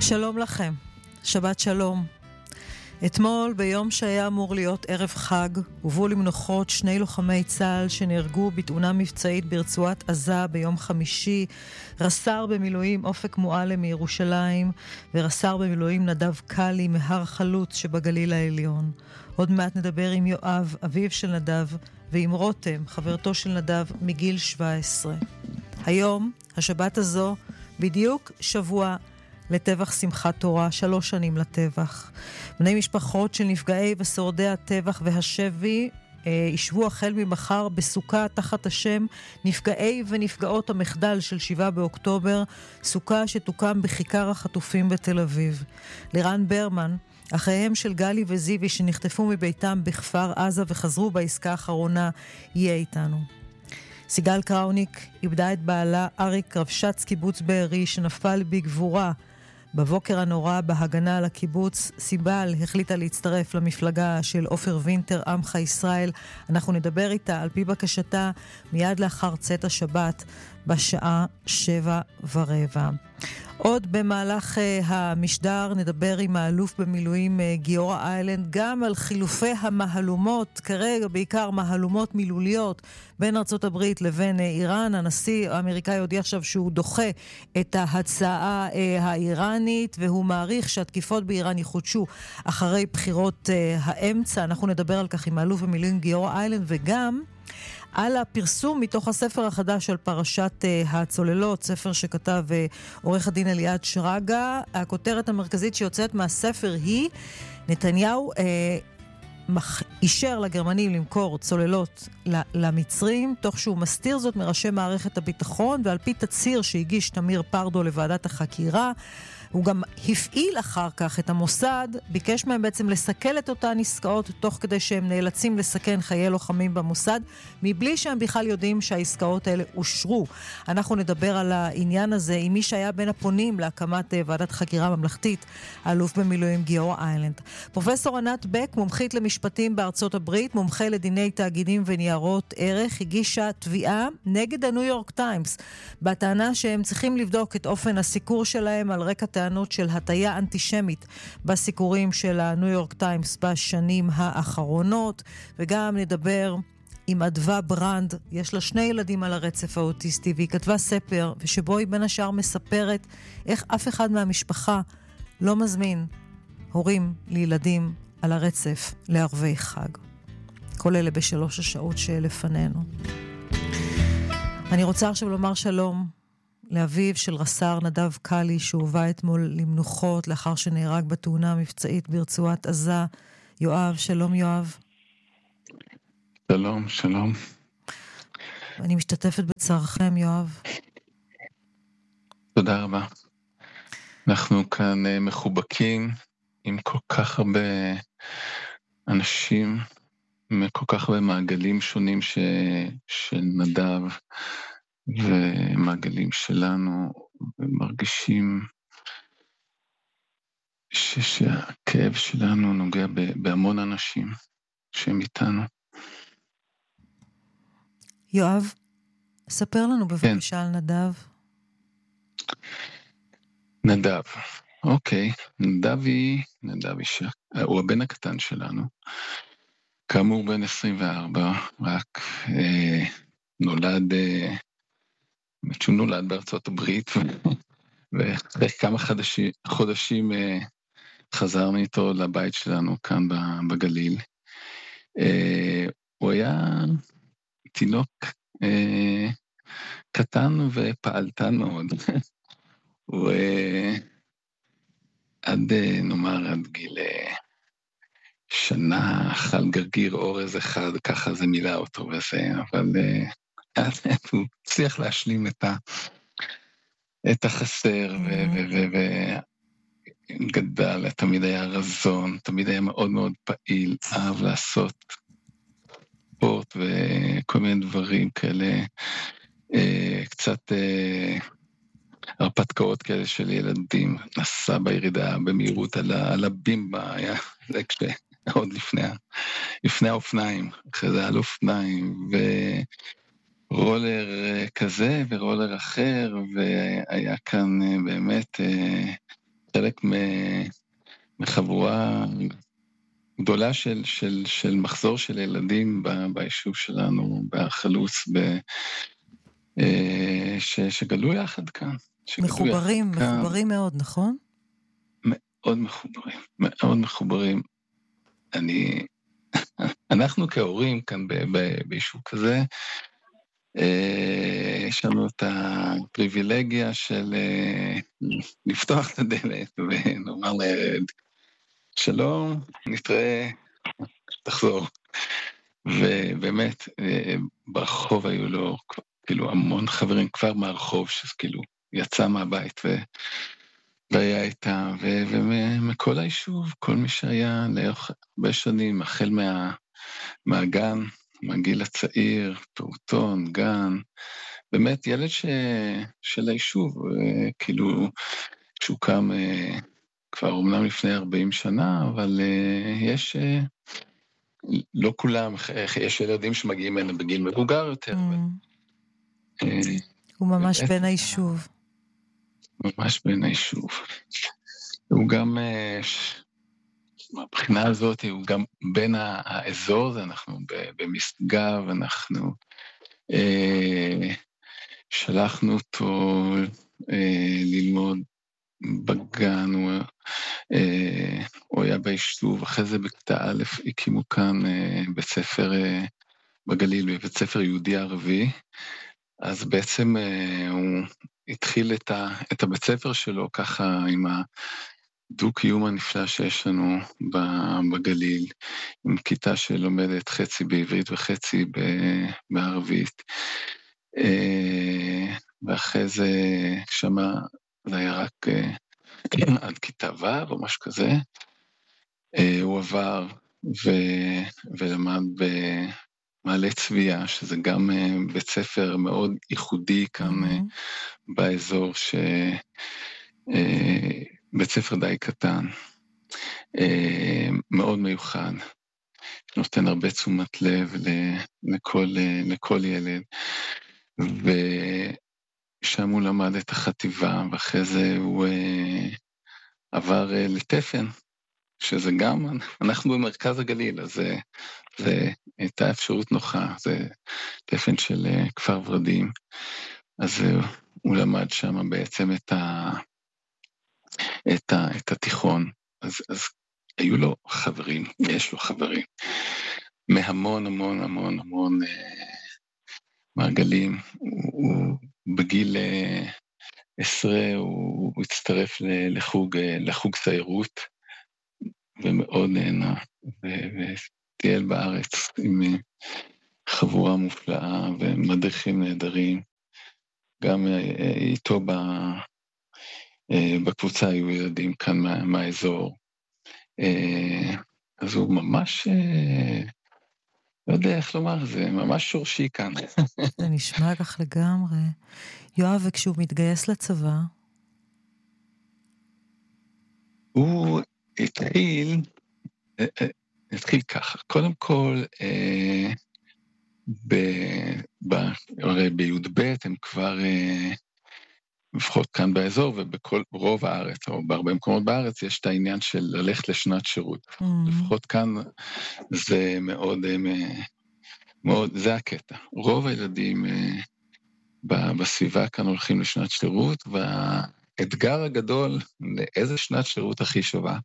שלום לכם, שבת שלום. אתמול, ביום שהיה אמור להיות ערב חג, הובאו למנוחות 2 לוחמי צה"ל שנהרגו בתאונה מבצעית ברצועת עזה ביום חמישי, רס"ר במילואים אופק מועלם מירושלים, ורס"ר במילואים נדב קלי מהר חלוץ שבגליל העליון. עוד מעט נדבר עם יואב, אביו של נדב, ועם רותם, חברתו של נדב, מגיל 17. היום, השבת הזו, בדיוק שבוע לטבח שמחת תורה, 3 שנים לטבח. בני משפחות של נפגעי ושורדי הטבח והשבי ישבו החל ממחר בסוכה תחת השם נפגעי ונפגעות המחדל של 7 באוקטובר, סוכה שתוקם בכיכר החטופים בתל אביב. לירן ברמן, אחיהם של גלי וזיוי שנחטפו מביתם בכפר עזה וחזרו בעסקה האחרונה, יהיה איתנו. סיגל קראוניק איבדה את בעלה אריק רבשץ קיבוץ בארי שנפל בגבורה בבוקר הנורא בהגנה על הקיבוץ. סיבל החליטה להצטרף למפלגה של עופר וינטר עמך ישראל. אנחנו נדבר איתה על פי בקשתה מיד לאחר צאת השבת בשעה 7:15. עוד במהלך המשדר נדבר עם האלוף במילואים גיורא איילנד גם על חילופי המהלומות, כרגע בעיקר מהלומות מילוליות בין ארצות הברית לבין איראן. הנשיא האמריקאי הודיע עכשיו שהוא דוחה את ההצעה האיראנית והוא מעריך שהתקיפות באיראן יחודשו אחרי בחירות האמצע. אנחנו נדבר על כך עם האלוף במילואים גיורא איילנד וגם על הפרסום מתוך הספר החדש על פרשת הצוללות, ספר שכתב עורך הדין אליעד שרגא. הכותרת המרכזית שיוצאת מהספר היא נתניהו אישר לגרמנים למכור צוללות למצרים, תוך שהוא מסתיר זאת מראשי מערכת הביטחון, ועל פי תצהיר שהגיש תמיר פרדו לוועדת החקירה. הוא גם הפעיל אחר כך את המוסד, ביקש מהם בעצם לסכל את אותן עסקאות, תוך כדי שהם נאלצים לסכן חיי לוחמים במוסד, מבלי שהם בכלל יודעים שהעסקאות האלה אושרו. אנחנו נדבר על העניין הזה עם מי שהיה בין הפונים להקמת ועדת חקירה ממלכתית, האלוף במילואים גיורא איילנד. פרופסור ענת בק, מומחית למשפטים בארצות הברית, מומחה לדיני תאגידים וניירות ערך, הגישה תביעה נגד הניו יורק טיימס, בטענה שהם צריכים לבדוק את אופן הסיקור שלהם על רקע טענות של הטיה אנטישמית בסיקורים של הניו יורק טיימס בשנים האחרונות. וגם נדבר עם אדווה ברנד, יש לה 2 ילדים על הרצף האוטיסטי, והיא כתבה ספר ושבו היא בין השאר מספרת איך אף אחד מהמשפחה לא מזמין הורים לילדים על הרצף לערבי חג. כל אלה ב3 השעות שלפנינו. אני רוצה עכשיו לומר שלום לאביו של רס"ר נדב קלי שהובא אתמול למנוחות לאחר שנהרג בתאונה המבצעית ברצועת עזה. יואב, שלום יואב. שלום, שלום. אני משתתפת בצערכם יואב. תודה רבה. אנחנו כאן מחובקים עם כל כך הרבה אנשים, מכל כך הרבה מעגלים שונים של נדב, ומעגלים שלנו, ומרגישים שהכאב שלנו נוגע בהמון אנשים שהם איתנו. יואב, ספר לנו בבקשה על נדב. נדב, אוקיי. נדב הוא הבן הקטן שלנו. כאמור בן 24, רק נולד, שהוא נולד בארצות הברית, ואחרי כמה חודשים חזרנו איתו לבית שלנו כאן בגליל. הוא היה תינוק קטן ופעלתן מאוד. הוא עד גיל שנה אכל גרגיר אורז אחד, ככה זה מילא אותו וזה, אבל הוא הצליח להשלים את החסר וגדל, תמיד היה רזון, תמיד היה מאוד מאוד פעיל, אהב לעשות ספורט וכל מיני דברים כאלה, קצת הרפתקאות כאלה של ילדים, נסע בירידה במהירות על הבימבה, היה זה עוד לפני האופניים, אחרי זה על אופניים, ורולר כזה ורולר אחר, והיה כאן באמת חלק מחבורה גדולה של מחזור של ילדים ביישוב שלנו, בחלוץ, שגדלו יחד כאן. מחוברים מאוד, נכון? מאוד מחוברים, מאוד מחוברים. אנחנו כהורים כאן ביישוב כזה, יש לנו את הפריבילגיה של לפתוח את הדלת ונאמר לילד, שלום, נתראה, תחזור. ובאמת, ברחוב היו לו כאילו המון חברים כבר מהרחוב, שכאילו יצא מהבית והיה איתה, ומכל היישוב, כל מי שהיה לאורך הרבה שנים, החל מהגן, מהגיל הצעיר, פעוטון, גן, באמת ילד של היישוב, כאילו שהוקם כבר אומנם לפני 40 שנה, אבל יש, לא כולם, יש ילדים שמגיעים הנה בגיל מבוגר יותר. הוא ממש בין היישוב. ממש בין היישוב. הוא גם, מהבחינה הזאת, הוא גם בין האזור הזה, אנחנו במשגב, אנחנו שלחנו אותו ללמוד בגן, הוא היה ביישוב, אחרי זה בכיתה א' הקימו כאן בית ספר בגליל, בית ספר יהודי ערבי, אז בעצם הוא התחיל את הבית ספר שלו ככה עם הדו-קיום הנפלא שיש לנו בגליל, עם כיתה שלומדת חצי בעברית וחצי בערבית, ואחרי זה שמה זה היה רק עד כיתה ו' או משהו כזה, הוא עבר ולמד במעלה צביה, שזה גם בית ספר מאוד ייחודי כאן באזור, בית ספר די קטן, מאוד מיוחד, נותן הרבה תשומת לב לכל ילד, ושם הוא למד את החטיבה, ואחרי זה הוא עבר לתפן, שזה גם, אנחנו במרכז הגליל, אז זה הייתה אפשרות נוחה, זה תפן של כפר ורדים, אז הוא למד שם בעצם את התיכון, אז היו לו חברים, יש לו חברים, מהמון המון המון המון מעגלים, הוא בגיל 10, הוא הצטרף לחוג סיירות, ומאוד נהנה, וטייל בארץ עם חבורה מופלאה, ומדריכים נהדרים, גם איתו בקבוצה היו ילדים כאן מהאזור, אז הוא ממש, לא יודע איך לומר, זה ממש שורשי כאן. זה נשמע כך לגמרי. יואב, וכשהוא מתגייס לצבא? הוא התחיל ככה. קודם כל, הרי בי"ב הם כבר, לפחות כאן באזור ובכל רוב הארץ, או בהרבה מקומות בארץ, יש את העניין של ללכת לשנת שירות. לפחות כאן זה מאוד, זה הקטע. רוב הילדים בסביבה כאן הולכים לשנת שירות, והאתגר הגדול לאיזה שנת שירות הכי שווה.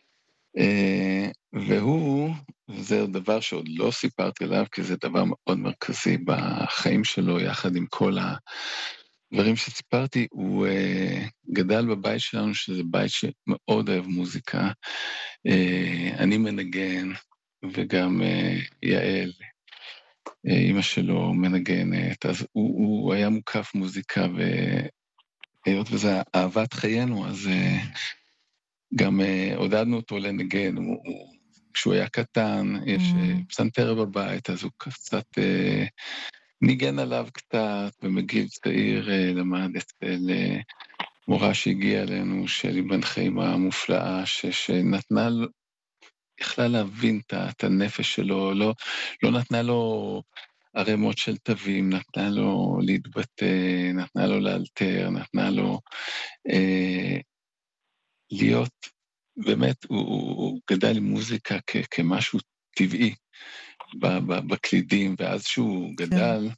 וזה דבר שעוד לא סיפרתי עליו, כי זה דבר מאוד מרכזי בחיים שלו, יחד עם כל הדברים שסיפרתי, הוא גדל בבית שלנו, שזה בית שמאוד אוהב מוזיקה. אני מנגן, וגם יעל, אמא שלו מנגנת, אז הוא היה מוקף מוזיקה, והיות וזה אהבת חיינו, אז גם עודדנו אותו לנגן, כשהוא היה קטן, יש פסנתר בבית, אז הוא קצת ניגן עליו קצת, ומגיל צעיר למד אצל מורה שהגיעה אלינו, שלי בן חיימה המופלאה, שנתנה לו, יכלה להבין את הנפש שלו, לא נתנה לו ערימות של תווים, נתנה לו להתבטא, נתנה לו לאלתר, נתנה לו להיות, באמת, הוא גדל עם מוזיקה כמשהו טבעי בקלידים, ואז שהוא גדל,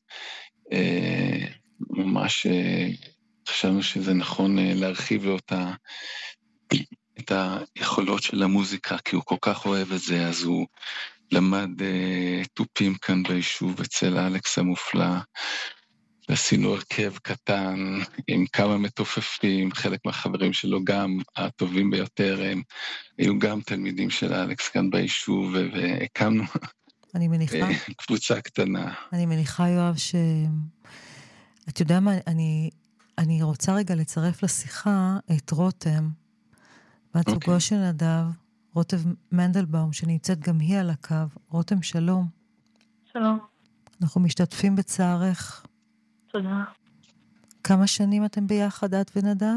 ממש חשבנו שזה נכון להרחיב לו את היכולות של המוזיקה, כי הוא כל כך אוהב את זה, אז הוא למד טופים כאן ביישוב אצל אלכס המופלא, ועשינו הרכב קטן עם כמה מתופפים, חלק מהחברים שלו גם הטובים ביותר, הם היו גם תלמידים של אלכס כאן ביישוב, והקמנו אני מניחה, קבוצה קטנה. אני מניחה, יואב, את יודע מה, אני רוצה רגע לצרף לשיחה את רותם, בת זוגו של נדב, רותם מנדלבאום, שנמצאת גם היא על הקו. רותם, שלום. שלום. אנחנו משתתפים בצערך. תודה. כמה שנים אתם ביחד, את ונדב?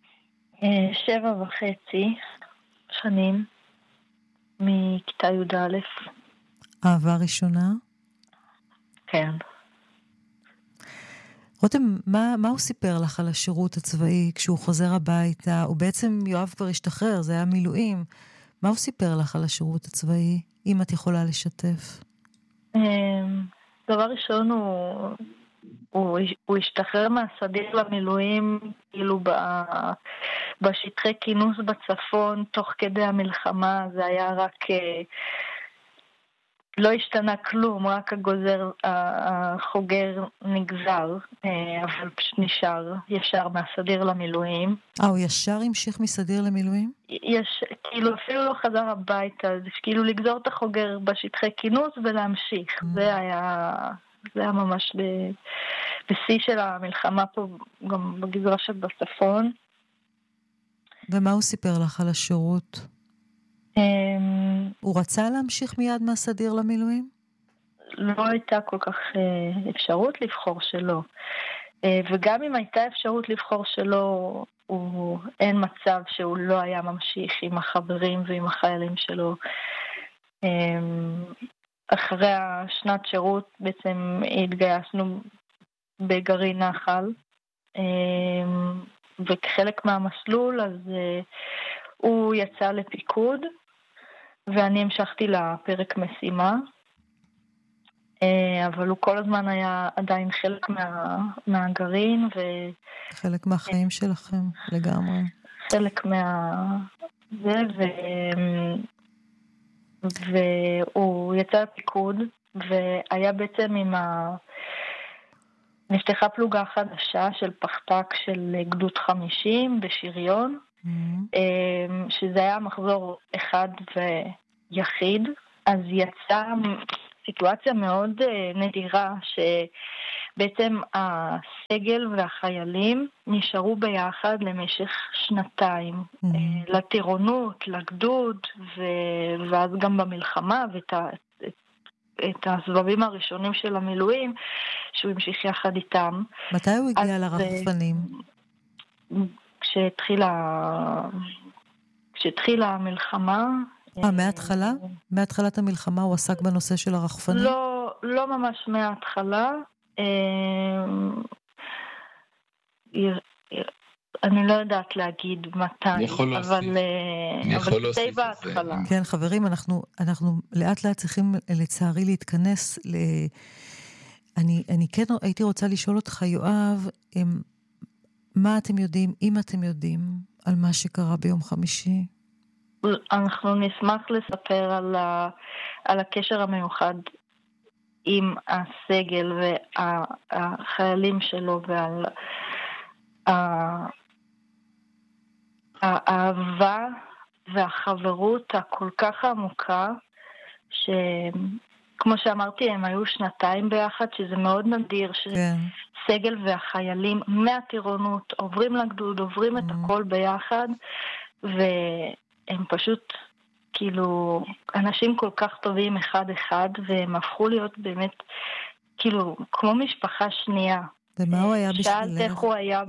7.5 שנים, מכיתה י"א. אהבה ראשונה? כן. רותם, מה הוא סיפר לך על השירות הצבאי כשהוא חוזר הביתה? הוא בעצם, יואב כבר השתחרר, זה היה מילואים. מה הוא סיפר לך על השירות הצבאי, אם את יכולה לשתף? דבר ראשון, הוא השתחרר מהסדיר למילואים, כאילו בשטחי כינוס בצפון, תוך כדי המלחמה, זה היה רק... לא השתנה כלום, רק החוגר נגזר, אבל פשוט נשאר ישר מהסדיר למילואים. הוא ישר המשיך מסדיר למילואים? כאילו אפילו לא חזר הביתה, זה כאילו לגזור את החוגר בשטחי כינוס ולהמשיך. זה היה ממש בשיא של המלחמה פה, גם בגזרה שבצפון. ומה הוא סיפר לך על השירות? הוא רצה להמשיך מיד מהסדיר למילואים? לא הייתה כל כך אפשרות לבחור שלו. וגם אם הייתה אפשרות לבחור שלו, אין מצב שהוא לא היה ממשיך עם החברים ועם החיילים שלו. אחרי השנת שירות בעצם התגייסנו בגרעין נחל, וכחלק מהמסלול אז הוא יצא לפיקוד, ואני המשכתי לפרק משימה, אבל הוא כל הזמן היה עדיין חלק מהגרעין, חלק מהחיים שלכם לגמרי. חלק זה, והוא יצא לפיקוד, והיה בעצם נפתחה פלוגה חדשה של פחתק של גדוד 50 בשריון, שזה היה מחזור אחד ויחיד, אז יצאה סיטואציה מאוד נדירה, שבעצם הסגל והחיילים נשארו ביחד למשך 2 לטירונות, לגדוד, ואז גם במלחמה, את הסבבים הראשונים של המילואים, שהוא המשיך יחד איתם. מתי הוא הגיע לרחפנים? כשהתחילה המלחמה. מההתחלה? מההתחלת המלחמה הוא עסק בנושא של הרחפנים? לא ממש מההתחלה. אני לא יודעת להגיד מתי, אבל די בהתחלה. כן, חברים, אנחנו לאט לאט צריכים לצערי להתכנס. אני כן הייתי רוצה לשאול אותך, יואב, מה אתם יודעים, אם אתם יודעים, על מה שקרה ביום חמישי? אנחנו נשמח לספר על הקשר המיוחד עם הסגל והחיילים שלו, ועל האהבה והחברות הכל כך עמוקה, שכמו שאמרתי, הם היו 2 ביחד, שזה מאוד נדיר, שסגל והחיילים מהטירונות עוברים לגדוד, עוברים את הכל ביחד, והם פשוט כאילו אנשים כל כך טובים אחד, והם הפכו להיות באמת כאילו כמו משפחה שנייה. ומה הוא היה בשבילך? שאלת איך הוא היה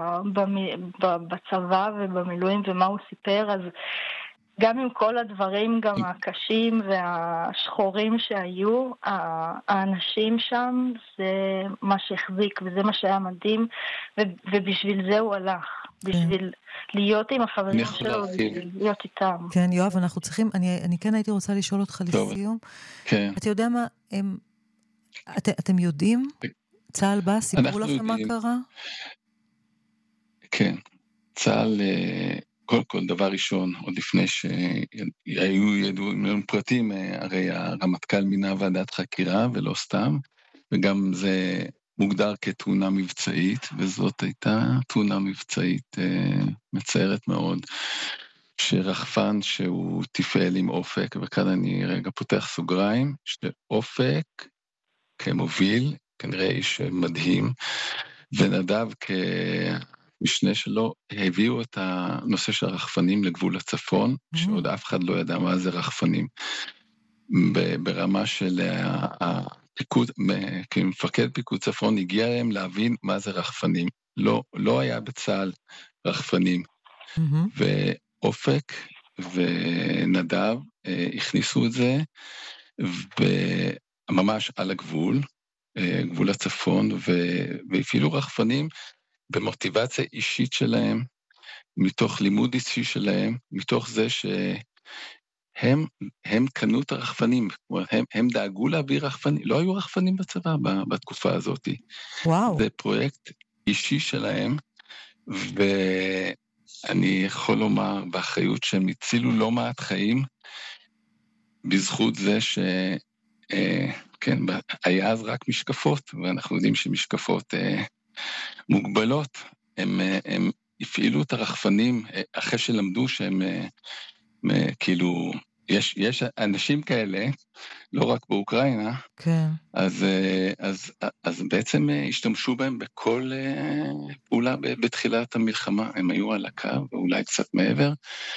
בצבא ובמילואים ומה הוא סיפר, אז גם עם כל הדברים גם הקשים והשחורים שהיו, האנשים שם זה מה שהחזיק וזה מה שהיה מדהים, ובשביל זה הוא הלך. בשביל להיות עם החברים שלו, להיות איתם. כן, יואב, אנחנו צריכים, אני כן הייתי רוצה לשאול אותך לסיום. כן. אתה יודע מה, אתם יודעים? צה"ל בא, סיפרו לכם מה קרה? כן, צה"ל, קודם כל דבר ראשון, עוד לפני שהיו ידועים פרטים, הרי הרמטכ"ל מינה ועדת חקירה ולא סתם, וגם זה מוגדר כתאונה מבצעית, וזאת הייתה תאונה מבצעית מצערת מאוד, שרחפן שהוא תפעל עם אופק, וכאן אני רגע פותח סוגריים, שאופק כמוביל, כנראה איש מדהים, ונדב כמשנה שלו, הביאו את הנושא של הרחפנים לגבול הצפון, שעוד אף אחד לא ידע מה זה רחפנים, ברמה של הפיקוד, כמפקד פיקוד צפון, הגיע להם להבין מה זה רחפנים. לא היה בצה"ל רחפנים. ואופק ונדב הכניסו את זה, וממש על הגבול, גבול הצפון, והפעילו רחפנים במוטיבציה אישית שלהם, מתוך לימוד אישי שלהם, מתוך זה הם קנו את הרחפנים, הם דאגו להביא רחפנים, לא היו רחפנים בצבא בתקופה הזאת. וואו. זה פרויקט אישי שלהם, ואני יכול לומר באחריות שהם הצילו לא מעט חיים, בזכות זה כן, היה אז רק משקפות, ואנחנו יודעים שמשקפות מוגבלות, הם הפעילו את הרחפנים, אחרי שלמדו שהם כאילו, יש אנשים כאלה, לא רק באוקראינה, כן. אז בעצם השתמשו בהם בכל פעולה בתחילת המלחמה, הם היו על הקו, ואולי קצת מעבר,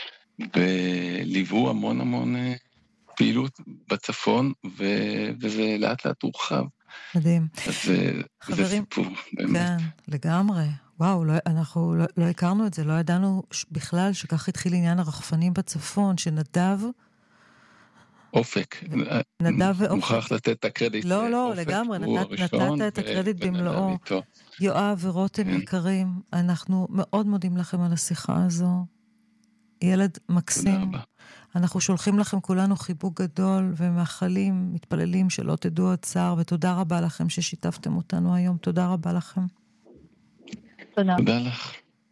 וליוו המון פעילות בצפון, וזה לאט לאט הורחב. מדהים. אז זה סיפור, באמת. כן, לגמרי. וואו, אנחנו לא הכרנו את זה, לא ידענו בכלל שכך התחיל עניין הרחפנים בצפון, שנדב... אופק. נדב ואופק. מוכרח לתת את הקרדיט. לא, לגמרי, נתת את הקרדיט במלואו. יואב ורותם יקרים, אנחנו מאוד מודים לכם על השיחה הזו. ילד מקסים. אנחנו שולחים לכם כולנו חיבוק גדול, ומאחלים, מתפללים שלא תדעו עוד צער, ותודה רבה לכם ששיתפתם אותנו היום. תודה רבה לכם. תודה לך.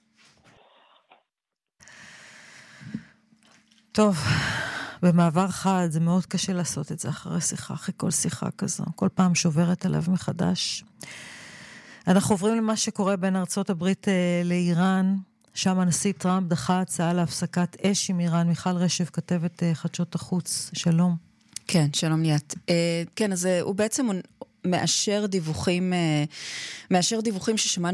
טוב, במעבר חד זה מאוד קשה לעשות את זה אחרי שיחה, אחרי כל שיחה כזו. כל פעם שוברת הלב מחדש. אנחנו עוברים למה שקורה בין ארצות הברית לאיראן. שם הנשיא טראמפ דחה הצעה להפסקת אש עם איראן. מיכל רשב, כתבת חדשות החוץ. שלום. כן, שלום ליאת. כן, אז הוא בעצם מאשר דיווחים ששמענו